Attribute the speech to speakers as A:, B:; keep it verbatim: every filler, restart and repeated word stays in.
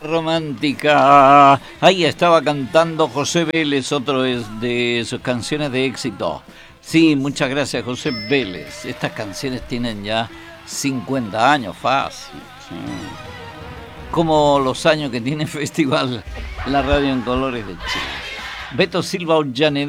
A: Romántica. Ahí estaba cantando José Vélez, otro es de sus canciones de éxito. Sí, muchas gracias, José Vélez. Estas canciones tienen ya cincuenta años, fácil. Sí. Como los años que tiene Festival La Radio en Colores de Chile. Beto Silva Ollaneda.